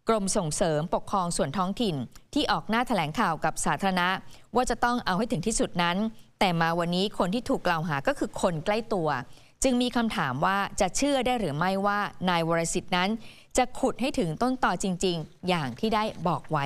กรมส่งเสริมปกครองส่วนท้องถิ่นที่ออกหน้าแถลงข่าวกับสาธารณะว่าจะต้องเอาให้ถึงที่สุดนั้นแต่มาวันนี้คนที่ถูกกล่าวหาก็คือคนใกล้ตัวจึงมีคำถามว่าจะเชื่อได้หรือไม่ว่านายวรสิทธิ์นั้นจะขุดให้ถึงต้นตอจริงๆอย่างที่ได้บอกไว้